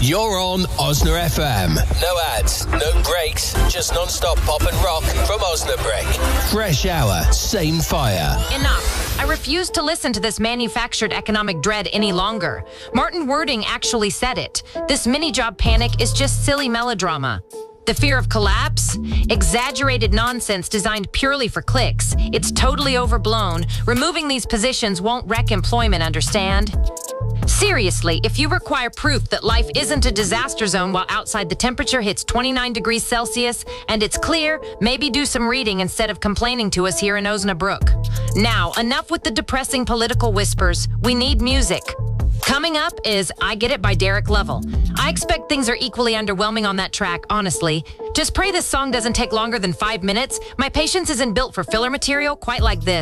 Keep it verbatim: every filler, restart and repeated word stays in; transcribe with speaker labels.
Speaker 1: You're on Osna F M. No ads, no breaks, just non-stop pop and rock from Osnabrück. Fresh hour, same fire.
Speaker 2: Enough. I refuse to listen to this manufactured economic dread any longer. Martin Wording actually said it. This mini-job panic is just silly melodrama. The fear of collapse? Exaggerated nonsense designed purely for clicks. It's totally overblown. Removing these positions won't wreck employment, understand? Seriously, if you require proof that life isn't a disaster zone while outside the temperature hits twenty-nine degrees Celsius and it's clear, maybe do some reading instead of complaining to us here in Osnabrück. Now, enough with the depressing political whispers. We need music. Coming up is I Get It by Derek Lovell. I expect things are equally underwhelming on that track, honestly. Just pray this song doesn't take longer than five minutes. My patience isn't built for filler material quite like this.